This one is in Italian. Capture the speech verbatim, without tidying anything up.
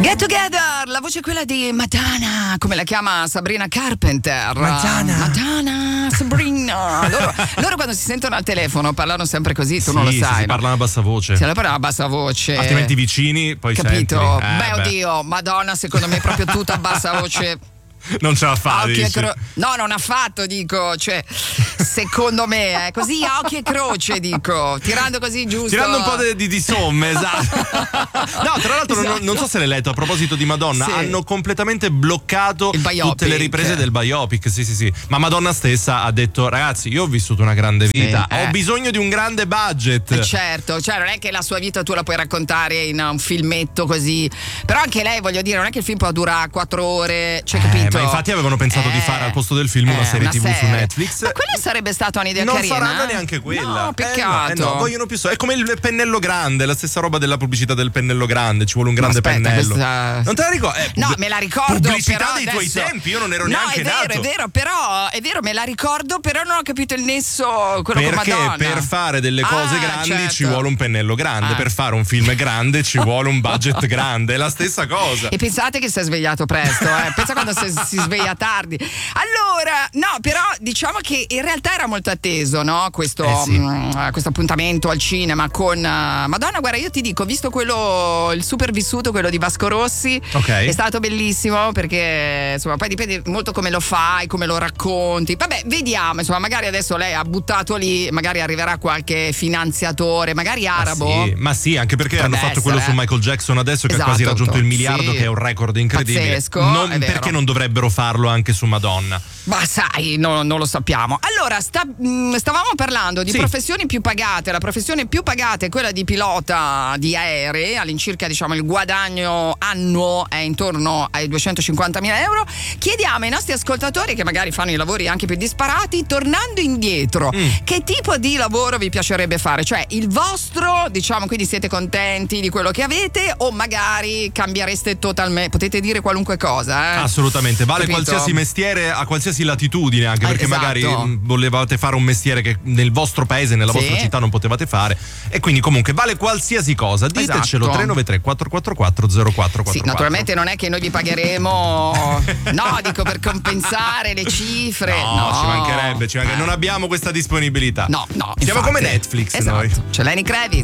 Get Together, la voce è quella di Madonna, come la chiama Sabrina Carpenter. Madonna. Madonna, Sabrina. Loro, loro quando si sentono al telefono parlano sempre così, tu sì, non lo sì, sai. si no? parlano a bassa voce. Se la parlano a bassa voce. Altrimenti vicini, poi capito? senti. Eh, beh, beh, oddio, Madonna, secondo me è proprio tutta a bassa voce. non ce la fa. Occhi e dici. cro- no, non ha fatto, dico, cioè, secondo me, eh, così a occhi e croce, dico, tirando così giusto. Tirando un po' di, di, di somme, esatto. No, tra l'altro Esatto. non, non so se l'hai letto, a proposito di Madonna, Sì. hanno completamente bloccato Il biopic. tutte le riprese del biopic, sì sì sì. Ma Madonna stessa ha detto, ragazzi, io ho vissuto una grande vita, Sì, eh. ho bisogno di un grande budget. Eh, certo, cioè non è che la sua vita tu la puoi raccontare in un filmetto così, però anche lei, voglio dire, non è che il film può durare quattro ore, cioè, Eh, capito? ma infatti avevano pensato di Eh, fare al posto del film una eh, serie una tivù su serie. Netflix. Ma quella sarebbe stata un'idea non carina. faranno eh? neanche quella. No, peccato. Eh no, eh no, vogliono più so- è come il pennello grande, la stessa roba della pubblicità del pennello grande, ci vuole un grande Aspetta, pennello. questa- Non te la ricordi? Eh, No, pub- me la ricordo. Pubblicità però dei tuoi adesso- tempi, io non ero no, neanche è vero, nato. è vero, però è vero, me la ricordo, però non ho capito il nesso, quello Perché con Madonna. per fare delle cose Ah, grandi certo. ci vuole un pennello grande, Ah. per fare un film grande ci vuole un budget grande, è la stessa cosa. E pensate che si è svegliato presto, eh? Pensa quando si, si sveglia tardi. Allora, no, però diciamo che in realtà era molto atteso, no? Questo, Eh sì. mh, questo appuntamento al cinema con uh, Madonna. Guarda, io ti dico, visto quello, il super vissuto, quello di Vasco Rossi, Ok. è stato bellissimo perché insomma poi dipende molto come lo fai, come lo racconti. Vabbè, vediamo, insomma, magari adesso lei ha buttato lì, magari arriverà qualche finanziatore, magari arabo. Ma sì, ma sì, anche perché Potrebbe hanno fatto essere, quello su eh. Michael Jackson adesso che Esatto, ha quasi raggiunto il miliardo, sì. che è un record incredibile. Pazzesco, Non- è vero. perché non dovrebbero farlo anche su Madonna? Ma sai, no, non lo sappiamo. Allora, sta- mh, stavamo parlando di Sì. professioni più pagate. La professione più pagata è quella di pilota di aerei. All'incirca, diciamo, il guadagno annuo è intorno ai duecentocinquantamila euro. Chiediamo ai nostri ascoltatori, che magari fanno i lavori anche più disparati, tornando indietro, Mm. che tipo di lavoro vi piacerebbe fare? Cioè, il vostro, diciamo, quindi siete contenti di quello che avete, o magari cambiereste totalmente? Potete dire qualunque cosa, eh? Assolutamente, vale Capito? qualsiasi mestiere a qualsiasi latitudine, anche Ah, perché esatto. magari mh, volevate fare un mestiere che nel vostro paese, nella Sì. vostra città non potevate fare, e quindi comunque vale qualsiasi cosa. Ditecelo. Esatto. tre nove tre quattro quattro quattro zero quattro quattro Sì, naturalmente non è che noi vi pagheremo, no, dico per compensare le cifre. No, No, ci mancherebbe, ci mancherebbe. Eh. Non abbiamo questa disponibilità. No, no. Siamo infatti. come Netflix Esatto. noi. C'è Lenny Kravitz.